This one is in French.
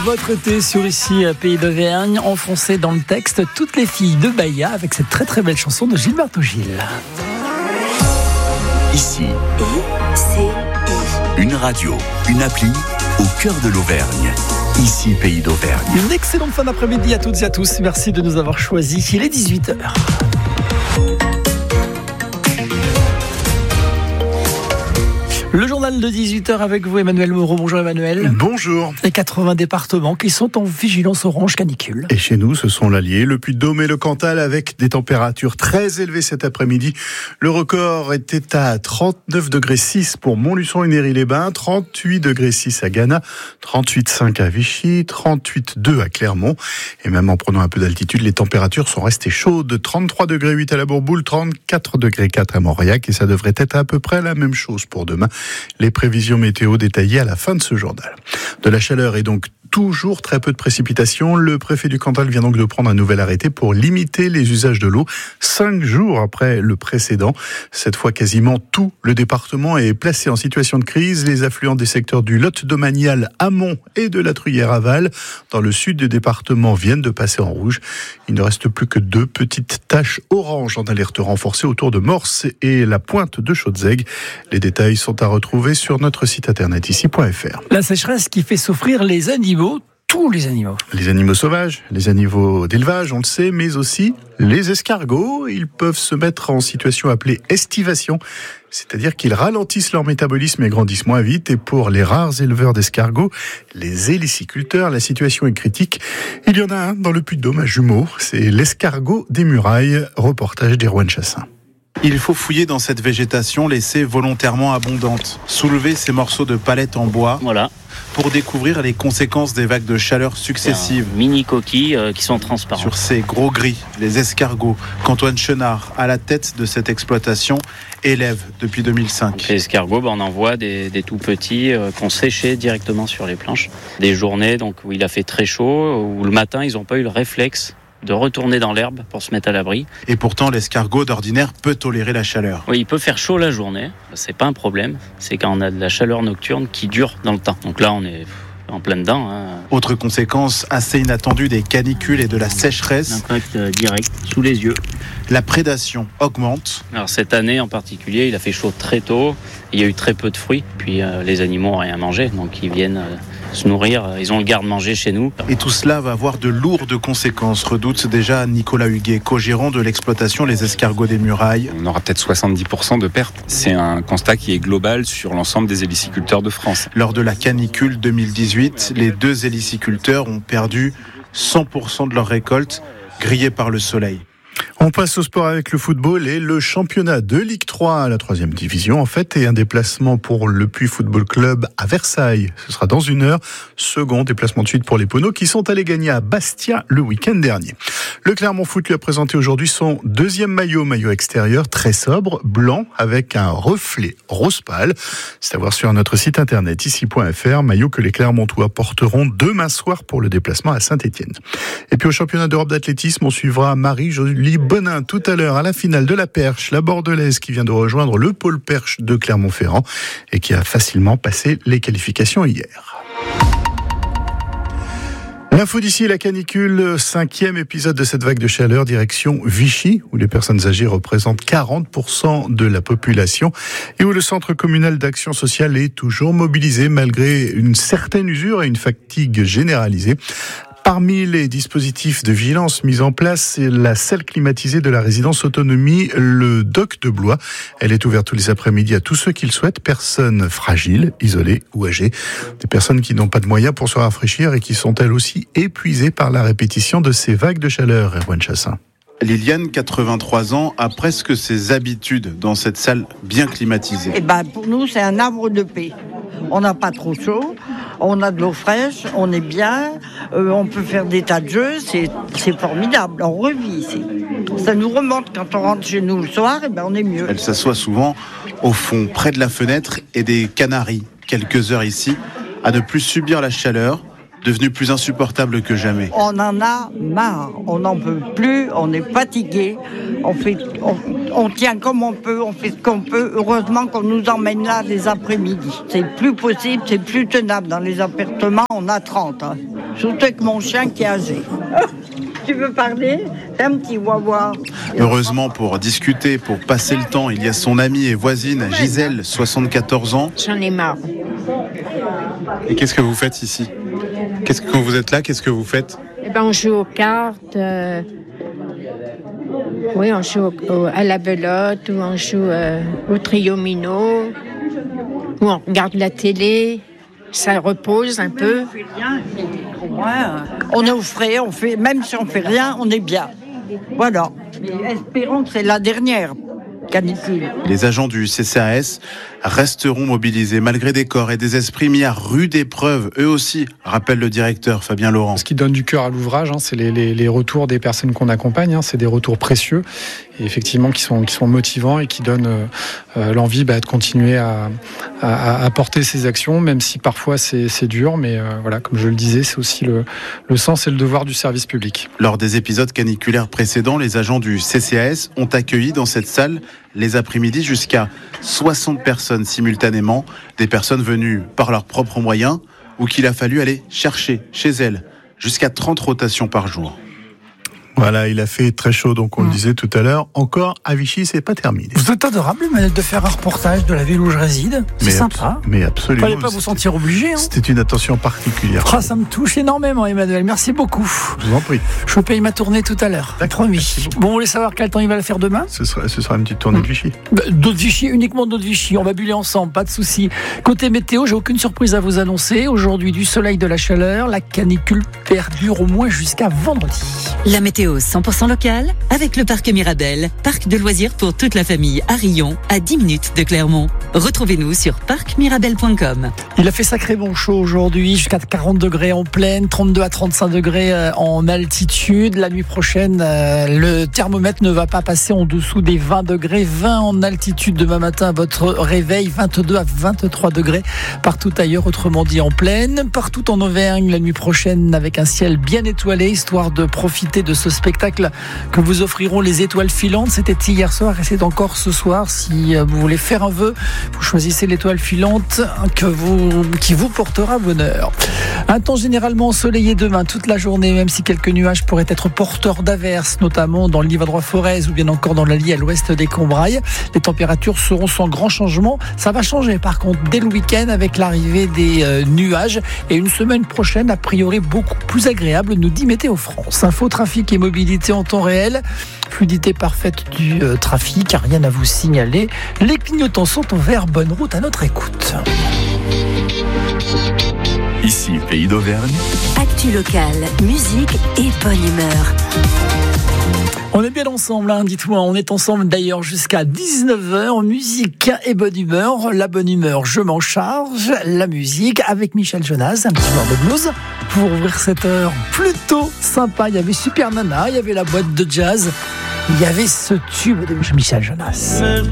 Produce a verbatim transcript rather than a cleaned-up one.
votre été sur ici, Pays d'Auvergne, enfoncé dans le texte, toutes les filles de Bahia avec cette très très belle chanson de Gilberto Gil. Ici, I C I. Une radio, une appli au cœur de l'Auvergne. Ici, Pays d'Auvergne. Une excellente fin d'après-midi à toutes et à tous. Merci de nous avoir choisis. Il est dix-huit heures. Le journal de dix-huit heures avec vous, Emmanuel Moreau. Bonjour Emmanuel. Bonjour. Les quatre-vingts départements qui sont en vigilance orange canicule. Et chez nous, ce sont l'Allier, le Puy-de-Dôme et le Cantal avec des températures très élevées cet après-midi. Le record était à trente-neuf degrés six pour Montluçon et Néry-les-Bains, trente-huit degrés six à Gannat, trente-huit virgule cinq à Vichy, trente-huit virgule deux à Clermont. Et même en prenant un peu d'altitude, les températures sont restées chaudes. trente-trois degrés huit à la Bourboule, trente-quatre degrés quatre à Mauriac. Et ça devrait être à peu près la même chose pour demain. Les prévisions météo détaillées à la fin de ce journal. De la chaleur et donc toujours très peu de précipitations. Le préfet du Cantal vient donc de prendre un nouvel arrêté pour limiter les usages de l'eau. Cinq jours après le précédent. Cette fois, quasiment tout le département est placé en situation de crise. Les affluents des secteurs du Lot-Domanial amont et de la Truyère aval, dans le sud du département, viennent de passer en rouge. Il ne reste plus que deux petites taches orange en alerte renforcée autour de Morse et la pointe de Chaudzègue. Les détails sont à retrouver sur notre site internet ici point f r. La sécheresse qui fait souffrir les animaux. Tous les animaux. Les animaux sauvages, les animaux d'élevage, on le sait, mais aussi les escargots. Ils peuvent se mettre en situation appelée estivation, c'est-à-dire qu'ils ralentissent leur métabolisme et grandissent moins vite. Et pour les rares éleveurs d'escargots, les héliciculteurs, la situation est critique. Il y en a un dans le Puy-de-Dôme à Jumeaux, c'est l'escargot des murailles. Reportage d'Erwan Chassin. Il faut fouiller dans cette végétation laissée volontairement abondante, soulever ces morceaux de palette en bois. Voilà. Pour découvrir les conséquences des vagues de chaleur successives. Mini coquilles euh, qui sont transparentes. Sur ces gros gris, les escargots, qu'Antoine Chenard, à la tête de cette exploitation, élève depuis deux mille cinq. Donc les escargots, ben, on en voit des, des tout petits euh, qu'on séchait directement sur les planches. Des journées donc, où il a fait très chaud, où le matin, ils n'ont pas eu le réflexe de retourner dans l'herbe pour se mettre à l'abri. Et pourtant, l'escargot d'ordinaire peut tolérer la chaleur. Oui, il peut faire chaud la journée, c'est pas un problème. C'est quand on a de la chaleur nocturne qui dure dans le temps. Donc là, on est en plein dedans. Hein. Autre conséquence assez inattendue des canicules et de la sécheresse. Impact direct, sous les yeux. La prédation augmente. Alors cette année en particulier, il a fait chaud très tôt. Il y a eu très peu de fruits. Puis euh, les animaux n'ont rien mangé, donc ils viennent euh, se nourrir. Ils ont le garde-manger chez nous. Et tout cela va avoir de lourdes conséquences, redoute déjà Nicolas Huguet, co-gérant de l'exploitation Les Escargots des Murailles. On aura peut-être soixante-dix pour cent de pertes. C'est un constat qui est global sur l'ensemble des héliciculteurs de France. Lors de la canicule deux mille dix-huit, les deux héliciculteurs ont perdu cent pour cent de leur récolte, grillée par le soleil. On passe au sport avec le football et le championnat de Ligue trois à la troisième division en fait et un déplacement pour le Puy Football Club à Versailles. Ce sera dans une heure. Second déplacement de suite pour les Poneaux qui sont allés gagner à Bastia le week-end dernier. Le Clermont Foot lui a présenté aujourd'hui son deuxième maillot, maillot extérieur très sobre, blanc avec un reflet rose pâle. C'est à voir sur notre site internet ici point f r, maillot que les Clermontois porteront demain soir pour le déplacement à Saint-Étienne. Et puis au championnat d'Europe d'athlétisme, on suivra Marie-Jolie Bonin tout à l'heure à la finale de la perche, la bordelaise qui vient de rejoindre le pôle perche de Clermont-Ferrand et qui a facilement passé les qualifications hier. L'info d'ici, la canicule, cinquième épisode de cette vague de chaleur, direction Vichy, où les personnes âgées représentent quarante pour cent de la population et où le centre communal d'action sociale est toujours mobilisé malgré une certaine usure et une fatigue généralisée. Parmi les dispositifs de vigilance mis en place, c'est la salle climatisée de la résidence autonomie, le Doc de Blois. Elle est ouverte tous les après-midi à tous ceux qui le souhaitent, personnes fragiles, isolées ou âgées, des personnes qui n'ont pas de moyens pour se rafraîchir et qui sont elles aussi épuisées par la répétition de ces vagues de chaleur. Erwan Chassin. Liliane, quatre-vingt-trois ans, a presque ses habitudes dans cette salle bien climatisée. Eh ben, pour nous, c'est un arbre de paix. On n'a pas trop chaud, on a de l'eau fraîche, on est bien, euh, on peut faire des tas de jeux, c'est, c'est formidable, on revit ici. Ça nous remonte quand on rentre chez nous le soir, eh ben, on est mieux. Elle s'assoit souvent au fond, près de la fenêtre et des canaris, quelques heures ici, à ne plus subir la chaleur, devenue plus insupportable que jamais. On en a marre, on n'en peut plus, on est fatigué, on, fait, on, on tient comme on peut, on fait ce qu'on peut. Heureusement qu'on nous emmène là les après-midi. C'est plus possible, c'est plus tenable. Dans les appartements, on a trente. Hein. Surtout avec mon chien qui est âgé. Tu veux parler? C'est un petit wawa. Heureusement, pour discuter, pour passer le temps, il y a son amie et voisine Gisèle, soixante-quatorze ans. J'en ai marre. Et qu'est-ce que vous faites ici? Qu'est-ce que, quand vous êtes là, qu'est-ce que vous faites? Eh ben, on joue aux cartes. Euh... Oui, on joue au, au, à la belote, ou on joue euh, au triomino, ou on regarde la télé. Ça repose un peu. On est au frais, on fait, même si on fait rien, on est bien. Voilà. Mais espérons que c'est la dernière canicule. Les agents du C C A S resteront mobilisés malgré des corps et des esprits mis à rude épreuve, eux aussi, rappelle le directeur Fabien Laurent. Ce qui donne du cœur à l'ouvrage, hein, c'est les, les, les retours des personnes qu'on accompagne, hein, c'est des retours précieux et effectivement qui sont, qui sont motivants et qui donnent euh, euh, l'envie bah, de continuer à, à, à porter ces actions, même si parfois c'est, c'est dur, mais euh, voilà, comme je le disais, c'est aussi le, le sens et le devoir du service public. Lors des épisodes caniculaires précédents, les agents du C C A S ont accueilli dans cette salle les après-midi jusqu'à soixante personnes simultanément, des personnes venues par leurs propres moyens ou qu'il a fallu aller chercher chez elles, jusqu'à trente rotations par jour. Voilà, il a fait très chaud, donc on mmh. le disait tout à l'heure. Encore à Vichy, c'est pas terminé. Vous êtes adorable, Emmanuel, de faire un reportage de la ville où je réside. C'est mais sympa. Abs- mais absolument. Fallait pas vous sentir obligé. Hein. C'était une attention particulière. Oh, ça me touche énormément, Emmanuel. Merci beaucoup. Je vous en prie. Je paye ma tournée tout à l'heure. Promis. Bon, vous voulez savoir quel temps il va le faire demain? Ce sera, ce sera une petite tournée mmh. de Vichy. Bah, d'autres Vichy, uniquement d'autres Vichy. On va buller ensemble, pas de souci. Côté météo, j'ai aucune surprise à vous annoncer. Aujourd'hui, du soleil, de la chaleur. La canicule perdure au moins jusqu'à vendredi. La météo cent pour cent locale avec le parc Mirabel, parc de loisirs pour toute la famille à Rion, à dix minutes de Clermont. Retrouvez-nous sur parc mirabel point com. Il a fait sacré bon chaud aujourd'hui, jusqu'à quarante degrés en plaine, trente-deux à trente-cinq degrés en altitude. La nuit prochaine, le thermomètre ne va pas passer en dessous des vingt degrés, vingt en altitude demain matin à votre réveil, vingt-deux à vingt-trois degrés partout ailleurs, autrement dit en plaine. Partout en Auvergne, la nuit prochaine avec un ciel bien étoilé, histoire de profiter de ce spectacle que vous offriront les étoiles filantes. C'était hier soir et c'est encore ce soir. Si vous voulez faire un vœu, vous choisissez l'étoile filante que vous, qui vous portera bonheur. Un temps généralement ensoleillé demain toute la journée, même si quelques nuages pourraient être porteurs d'averses, notamment dans le Livre-Droit-Forez ou bien encore dans l'Allier à l'ouest des Combrailles. Les températures seront sans grand changement. Ça va changer par contre dès le week-end avec l'arrivée des euh, nuages et une semaine prochaine a priori beaucoup plus agréable, nous dit Météo France. Info, trafic et mobilité en temps réel. Fluidité parfaite du euh, trafic, rien à vous signaler. Les clignotants sont au vert, bonne route à notre écoute. Ici, Pays d'Auvergne. Actu locale, musique et bonne humeur. On est bien ensemble, hein, dites-moi, on est ensemble d'ailleurs jusqu'à dix-neuf heures, musique et bonne humeur. La bonne humeur, je m'en charge, la musique avec Michel Jonas, un petit genre de blues pour ouvrir cette heure plutôt sympa. Il y avait Super Nana, il y avait la boîte de jazz, il y avait ce tube de Michel Jonas.